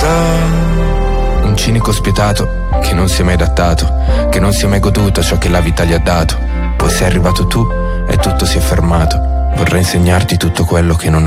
Un cinico spietato che non si è mai adattato, che non si è mai goduto ciò che la vita gli ha dato. Poi sei arrivato tu e tutto si è fermato. Vorrei insegnarti tutto quello che non